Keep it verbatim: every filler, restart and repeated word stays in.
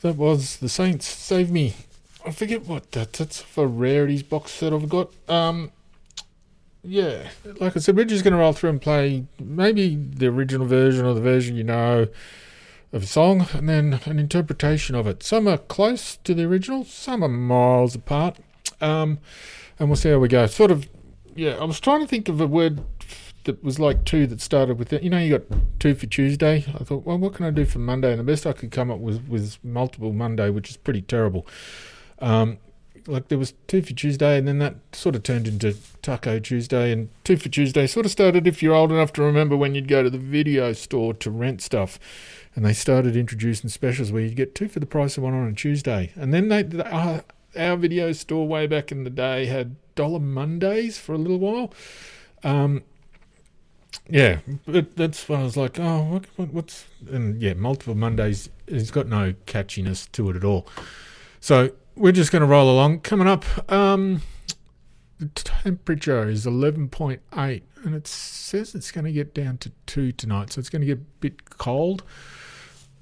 that was the Saints. Save Me. I forget what that, that's for rarities box set I've got. Um, yeah, like I said, we're just going to roll through and play maybe the original version or the version you know of a song, and then an interpretation of it. Some are close to the original, some are miles apart, um, and we'll see how we go. Sort of, yeah, I was trying to think of a word that was like two that started with it. You know, you got two for Tuesday. I thought, well, what can I do for Monday? And the best I could come up with was multiple Monday, which is pretty terrible. Um, like there was two for Tuesday, and then that sort of turned into Taco Tuesday, and two for Tuesday sort of started, if you're old enough to remember, when you'd go to the video store to rent stuff, and they started introducing specials where you'd get two for the price of one on a Tuesday. And then they, uh, our video store way back in the day had Dollar Mondays for a little while. Um, yeah, but that's when I was like, oh, what, what, what's... And yeah, multiple Mondays, it's got no catchiness to it at all. So we're just going to roll along. Coming up, um, the temperature is eleven point eight, and it says it's going to get down to two tonight, so it's going to get a bit cold.